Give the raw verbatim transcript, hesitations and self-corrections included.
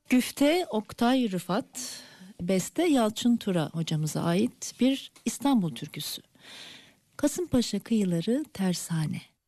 Güfte Oktay Rıfat, beste Yalçın Tura hocamıza ait bir İstanbul türküsü. Kasımpaşa kıyıları tersane.